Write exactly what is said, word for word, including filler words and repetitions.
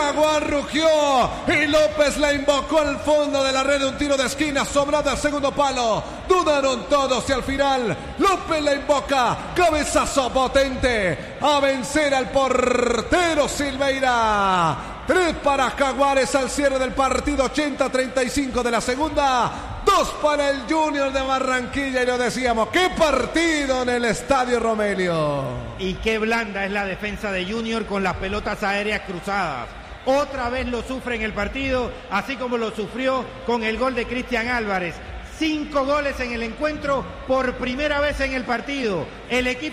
Jaguar rugió y López la invocó al fondo de la red de un tiro de esquina, sobrada al segundo palo. Dudaron todos y al final López la invoca. Cabezazo potente a vencer al portero Silveira. Tres para Jaguares al cierre del partido, ochenta a treinta y cinco de la segunda. Dos para el Junior de Barranquilla y lo decíamos, qué partido en el Estadio Romelio. Y qué blanda es la defensa de Junior con las pelotas aéreas cruzadas. Otra vez lo sufre en el partido, así como lo sufrió con el gol de Cristian Álvarez. Cinco goles en el encuentro por primera vez en el partido. El equipo